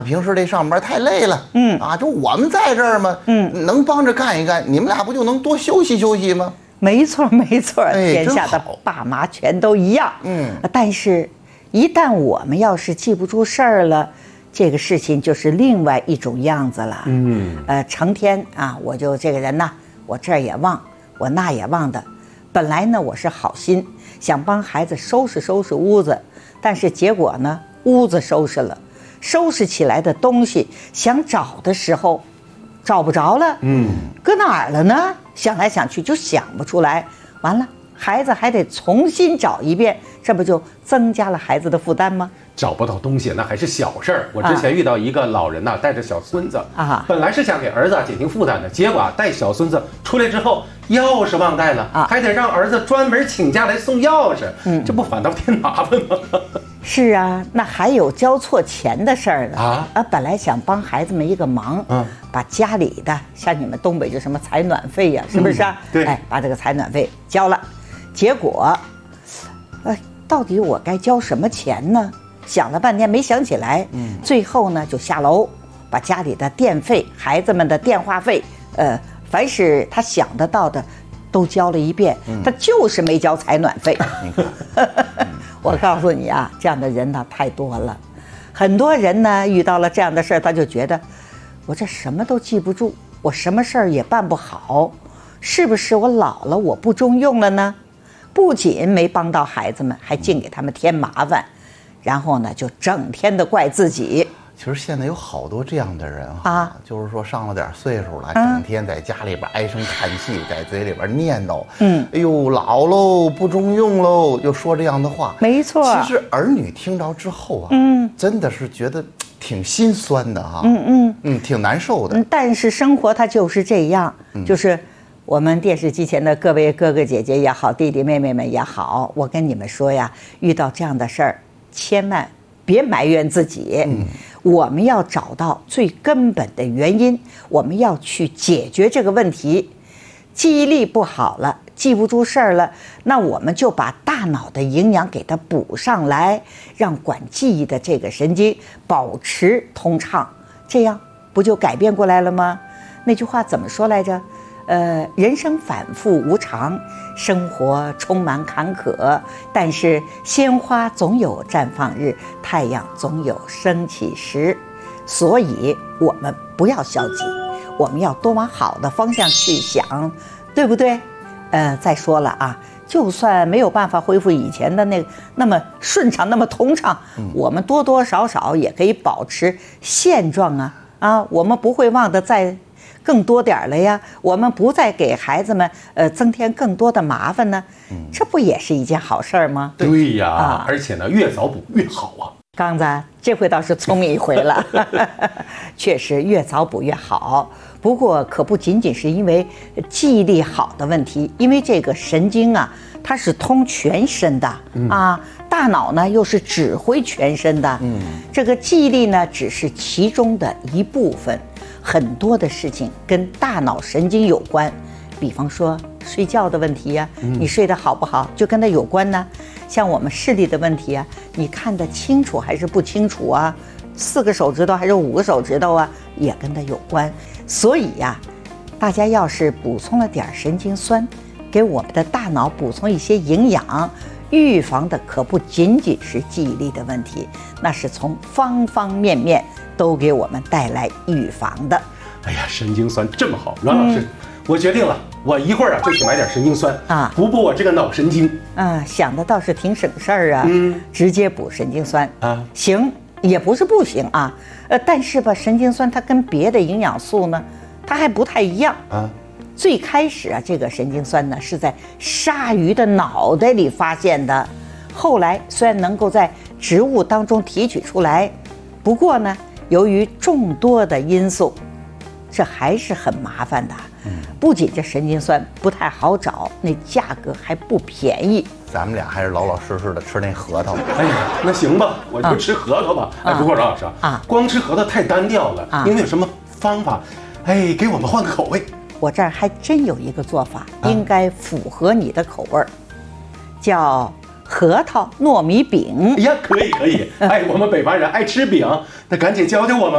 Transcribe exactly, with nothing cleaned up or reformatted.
平时这上班太累了， 嗯啊，就我们在这儿嘛， 嗯， 能帮着干一干，你们俩不就能多休息休息吗？ 没错没错， 哎天下的爸妈全都一样。 嗯， 但是，一旦我们要是记不住事儿了，这个事情就是另外一种样子了。 嗯， 呃，成天啊，我就这个人呐，我这儿也忘，我那也忘的。本来呢，我是好心，想帮孩子收拾收拾屋子，但是结果呢，屋子收拾了，收拾起来的东西想找的时候，找不着了。 嗯， 搁哪儿了呢？想来想去就想不出来，完了，孩子还得重新找一遍，这不就增加了孩子的负担吗？ 找不到东西那还是小事儿。我之前遇到一个老人呐、啊，带着小孙子啊， 本来是想给儿子减轻负担的，结果啊，带小孙子出来之后，钥匙忘带了啊，还得让儿子专门请假来送钥匙，嗯，这不反倒添麻烦吗？ 是啊，那还有交错钱的事儿呢啊啊！本来想帮孩子们一个忙，嗯，把家里的像你们东北就什么采暖费呀、啊，是不是啊？ 嗯、对， 哎，把这个采暖费交了，结果，呃，到底我该交什么钱呢？想了半天没想起来，嗯，最后呢就下楼把家里的电费、孩子们的电话费，呃，凡是他想得到的，都交了一遍，嗯、他就是没交采暖费。我告诉你啊，这样的人呢太多了，很多人呢遇到了这样的事儿，他就觉得我这什么都记不住，我什么事儿也办不好，是不是我老了我不中用了呢？不仅没帮到孩子们，还净给他们添麻烦，然后呢就整天的怪自己。 其实现在有好多这样的人哈， 啊， 就是说上了点岁数了，整天在家里边唉声叹气，在嘴里边念叨， 嗯， 哎呦老喽，不中用喽，又说这样的话。 没错， 其实儿女听到之后啊， 嗯， 真的是觉得挺心酸的哈， 嗯嗯嗯，挺难受的。 嗯，但是生活它就是这样，嗯、就是我们电视机前的各位哥哥姐姐也好，弟弟妹妹们也好，我跟你们说呀，遇到这样的事儿，千万别埋怨自己。嗯，我们要找到最根本的原因，我们要去解决这个问题。记忆力不好了，记不住事儿了，那我们就把大脑的营养给它补上来，让管记忆的这个神经保持通畅，这样不就改变过来了吗？那句话怎么说来着？呃，人生反复无常，生活充满坎坷，但是鲜花总有绽放日，太阳总有升起时。所以我们不要消极，我们要多往好的方向去想，对不对？呃，再说了啊，就算没有办法恢复以前的那个那么顺畅、那么通畅，嗯、我们多多少少也可以保持现状啊啊！我们不会忘得再更多点了呀，我们不再给孩子们呃增添更多的麻烦呢，嗯、这不也是一件好事儿吗？ 对呀，啊、而且呢，越早补越好啊。 刚子，这回倒是聪明一回了，确实越早补越好。不过可不仅仅是因为记忆力好的问题，因为这个神经啊，它是通全身的、嗯、啊，大脑呢又是指挥全身的。嗯，这个记忆力呢只是其中的一部分，很多的事情跟大脑神经有关。比方说睡觉的问题呀、啊，你睡得好不好就跟它有关呢。像我们视力的问题啊，你看得清楚还是不清楚啊？四个手指头还是五个手指头啊，也跟它有关。所以呀、啊，大家要是补充了点神经酸，给我们的大脑补充一些营养，预防的可不仅仅是记忆力的问题，那是从方方面面都给我们带来预防的。 哎呀，神经酸这么好，阮老师。嗯，我决定了，我一会儿啊就去买点神经酸啊，补补我这个脑神经。 啊，想的倒是挺省事儿啊，嗯，直接补神经酸啊，行，也不是不行啊，呃，但是吧，神经酸它跟别的营养素呢，它还不太一样啊。最开始啊，这个神经酸呢是在鲨鱼的脑袋里发现的，后来虽然能够在植物当中提取出来，不过呢，由于众多的因素，这还是很麻烦的。不仅这神经酸不太好找，那价格还不便宜。 咱们俩还是老老实实的吃那核桃。 哎呀，那行吧，我就吃核桃吧。嗯、哎，不过阮老师啊，光吃核桃太单调了，啊、您有什么方法？哎，给我们换个口味。 我这儿还真有一个做法，啊、应该符合你的口味儿，叫核桃糯米饼。 哎呀，可以可以。哎，我们北方人爱吃饼，那赶紧教教我们。